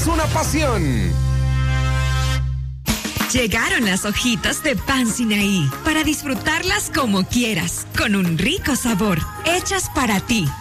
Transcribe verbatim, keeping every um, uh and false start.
es una pasión. Llegaron las hojitas de pan Sinaí para disfrutarlas como quieras, con un rico sabor, hechas para ti.